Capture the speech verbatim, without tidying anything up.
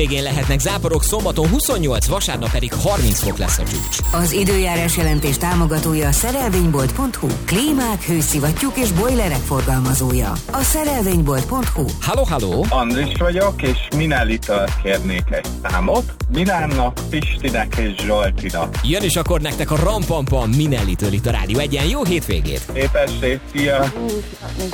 Végén lehetnek záporok, szombaton huszonnyolc, vasárnap pedig harminc fok lesz a csúcs. Az időjárás jelentés támogatója a szerelvénybolt pont hu. Klímák, hőszivattyúk és bojlerek forgalmazója. A szerelvénybolt pont hu. Halló, halló! Andris vagyok, és Minellitől kérnék egy számot. Milánnak, Pistinek és Zsoltinak. Jön is akkor nektek a Rampampam Minellitől itt a Rádió Egyen. Jó hétvégét! Szép estét, szia!